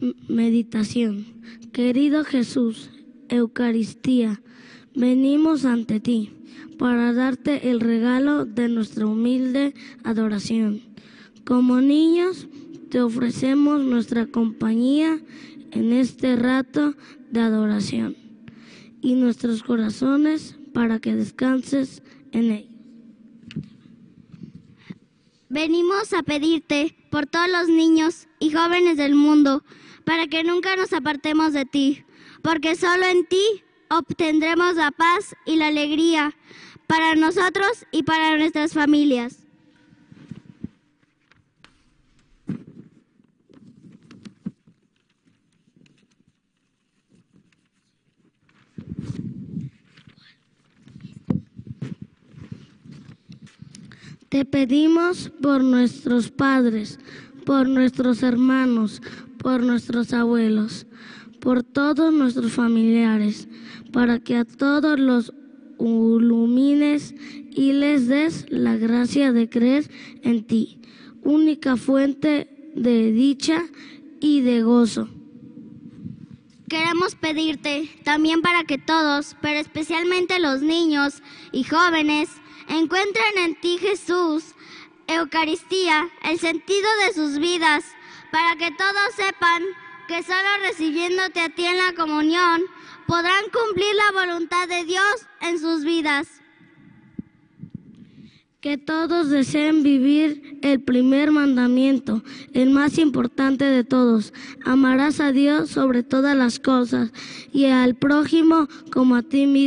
Meditación. Querido Jesús, Eucaristía, venimos ante ti para darte el regalo de nuestra humilde adoración. Como niños, te ofrecemos nuestra compañía en este rato de adoración y nuestros corazones para que descanses en él. Venimos a pedirte por todos los niños y jóvenes del mundo para que nunca nos apartemos de ti, porque solo en ti obtendremos la paz y la alegría para nosotros y para nuestras familias. Te pedimos por nuestros padres, por nuestros hermanos, por nuestros abuelos, por todos nuestros familiares, para que a todos los ilumines y les des la gracia de creer en ti, única fuente de dicha y de gozo. Queremos pedirte también para que todos, pero especialmente los niños y jóvenes, encuentren en ti, Jesús, Eucaristía, el sentido de sus vidas, para que todos sepan que solo recibiéndote a ti en la comunión podrán cumplir la voluntad de Dios en sus vidas. Que todos deseen vivir el primer mandamiento, el más importante de todos. Amarás a Dios sobre todas las cosas y al prójimo como a ti mismo.